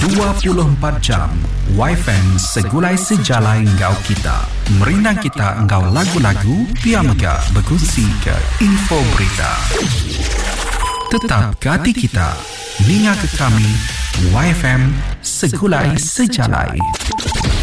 24 jam YFM segulai sejalai ngau kita. Merindang kita ngau lagu-lagu, pia mega bergusi ke info berita. Tetap ke hati kita, ninga ke kami YFM segulai sejalai.